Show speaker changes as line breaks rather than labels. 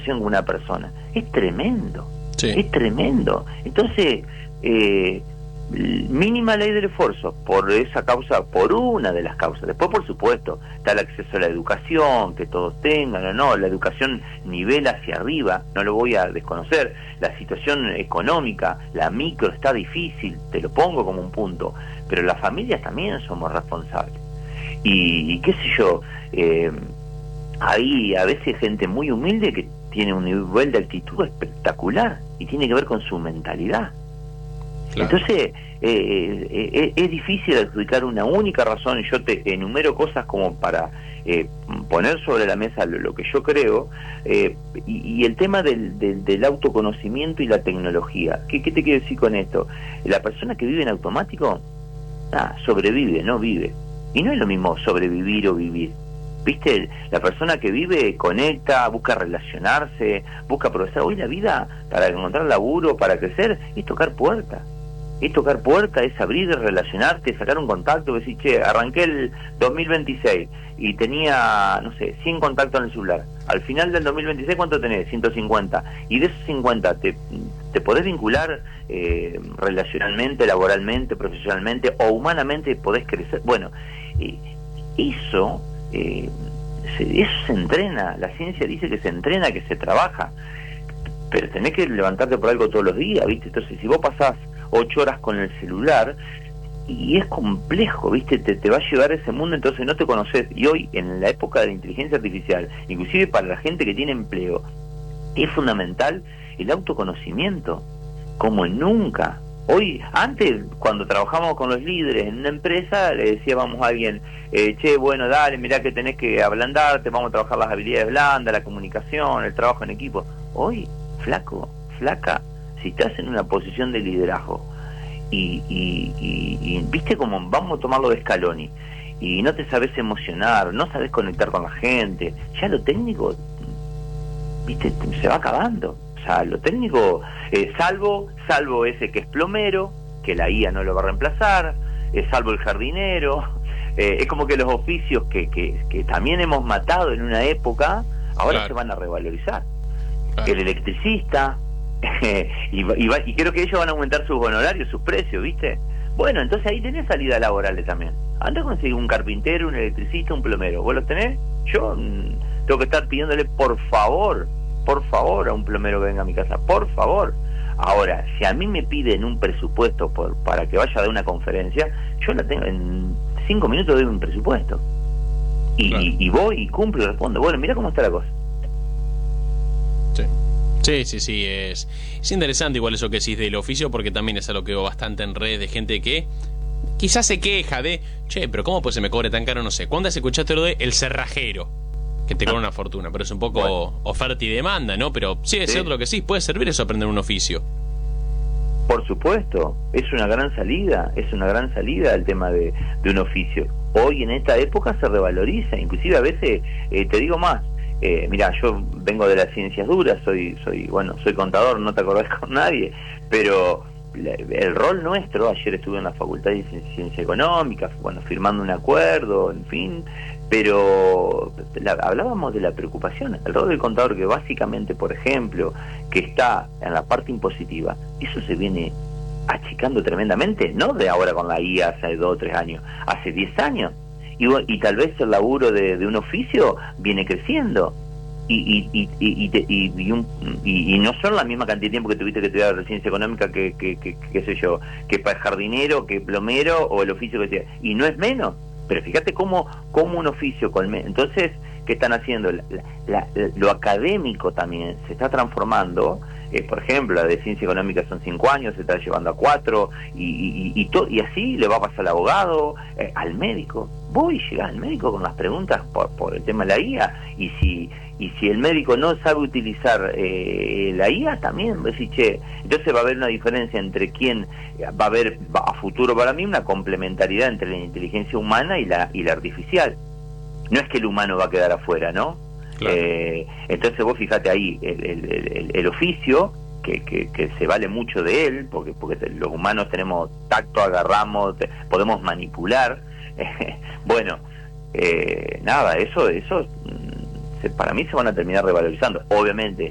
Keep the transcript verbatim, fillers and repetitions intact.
conversación con una persona. Es tremendo,
sí.
es tremendo. Entonces, eh, mínima ley del esfuerzo por esa causa, por una de las causas. Después, por supuesto, está el acceso a la educación, que todos tengan o no, la educación nivel hacia arriba, no lo voy a desconocer. La situación económica, la micro, está difícil, te lo pongo como un punto, pero las familias también somos responsables. Y, y qué sé yo, eh, hay a veces gente muy humilde que tiene un nivel de actitud espectacular y tiene que ver con su mentalidad. Claro. Entonces, eh, eh, eh, es difícil adjudicar una única razón. Yo te enumero cosas como para eh, poner sobre la mesa lo, lo que yo creo, eh, y, y el tema del, del, del autoconocimiento y la tecnología. ¿Qué, ¿Qué te quiero decir con esto? La persona que vive en automático, ah, sobrevive, no vive. Y no es lo mismo sobrevivir o vivir. ¿Viste? La persona que vive conecta, busca relacionarse, busca progresar. Hoy la vida, para encontrar laburo, para crecer, es tocar puertas. Es tocar puertas, es abrir, relacionarte, sacar un contacto, decir, che, arranqué el dos mil veintiséis y tenía, no sé, cien contactos en el celular. Al final del dos mil veintiséis, ¿cuánto tenés? ciento cincuenta. Y de esos cincuenta, ¿te, te podés vincular eh, relacionalmente, laboralmente, profesionalmente o humanamente? ¿Podés crecer? Bueno, eh, eso, eh, se, eso se entrena. La ciencia dice que se entrena, que se trabaja. Pero tenés que levantarte por algo todos los días, ¿viste? Entonces, si vos pasás ocho horas con el celular, y es complejo, ¿viste? Te, te va a llevar a ese mundo, entonces no te conoces. Y hoy, en la época de la inteligencia artificial, inclusive para la gente que tiene empleo, es fundamental el autoconocimiento, como nunca. Hoy, antes, cuando trabajábamos con los líderes en una empresa, le decíamos a alguien, eh, che, bueno, dale, mirá que tenés que ablandarte, vamos a trabajar las habilidades blandas, la comunicación, el trabajo en equipo. Hoy, flaco, flaca, si estás en una posición de liderazgo y, y, y, y viste como vamos a tomarlo de Scaloni y no te sabes emocionar, no sabes conectar con la gente, ya lo técnico, viste, se va acabando. O sea, lo técnico, eh, salvo salvo ese que es plomero, que la I A no lo va a reemplazar, eh, salvo el jardinero, eh, es como que los oficios que, que, que también hemos matado en una época, ahora claro. se van a revalorizar. Claro. El electricista, y, y, va, y creo que ellos van a aumentar sus honorarios, sus precios, ¿viste? Bueno, entonces ahí tenés salidas laborales también. Anda a conseguir un carpintero, un electricista, un plomero. ¿Vos los tenés? Yo mmm, tengo que estar pidiéndole por favor, por favor a un plomero que venga a mi casa, por favor. Ahora, si a mí me piden un presupuesto por, para que vaya a dar una conferencia, yo la tengo en cinco minutos, doy un presupuesto. Y, claro. y, y voy y cumplo y respondo. Bueno, mira cómo está la cosa.
Sí. Sí, sí, sí, es, es interesante igual eso que decís del oficio, porque también es algo que veo bastante en redes de gente que quizás se queja de, che, pero ¿cómo pues se me cobre tan caro? No sé, ¿cuándo has escuchado lo de el cerrajero? Que te cobra una fortuna, pero es un poco bueno. Oferta y demanda, ¿no? Pero sí, es sí. otro que sí, puede servir eso aprender un oficio.
Por supuesto, es una gran salida, es una gran salida el tema de, de un oficio. Hoy en esta época se revaloriza, inclusive a veces, eh, te digo más, Eh, mira, yo vengo de las ciencias duras, soy, soy, bueno, soy contador, no te acordás con nadie, pero la, el rol nuestro, ayer estuve en la Facultad de Ciencia Económica, bueno, firmando un acuerdo, en fin, pero la, hablábamos de la preocupación, el rol del contador que básicamente, por ejemplo, que está en la parte impositiva, eso se viene achicando tremendamente, no de ahora con la I A hace dos o tres años, hace diez años. Y, y tal vez el laburo de, de un oficio viene creciendo y y y y, y, y, y, un, y, y no son la misma cantidad de tiempo que tuviste que estudiar de ciencia económica que, que, que, que qué sé yo, que para jardinero, que plomero o el oficio que sea, y no es menos, pero fíjate cómo, cómo un oficio con entonces, ¿qué están haciendo? La, la, la, lo académico también se está transformando. Eh, por ejemplo, la de ciencia económica son cinco años, se está llevando a cuatro, y, y, y, to, y así le va a pasar al abogado, eh, al médico. Voy a llegar al médico con las preguntas por, por el tema de la I A, y si y si el médico no sabe utilizar eh, la I A, también va a decir, che, entonces va a haber una diferencia entre quién, va a haber va, a futuro para mí una complementariedad entre la inteligencia humana y la, y la artificial. No es que el humano va a quedar afuera, ¿no? Claro. Eh, entonces vos fíjate ahí el, el, el, el oficio que, que, que se vale mucho de él porque porque los humanos tenemos tacto, agarramos, podemos manipular. Bueno, eh, nada, eso eso para mí se van a terminar revalorizando, obviamente